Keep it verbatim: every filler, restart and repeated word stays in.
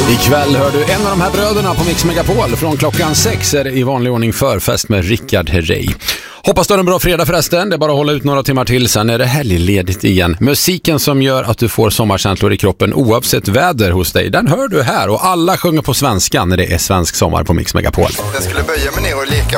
Ikväll hör du en av de här bröderna på Mix Megapol. Från klockan sex är det i vanlig ordning förfest med Rickard Herrey. Hoppas du har en bra fredag förresten. Det är bara att hålla ut några timmar till, sen är det helgledigt igen. Musiken som gör att du får sommarkänslor i kroppen oavsett väder hos dig, den hör du här. Och alla sjunger på svenska när det är svensk sommar på Mix Megapol. Jag skulle böja mig ner och leka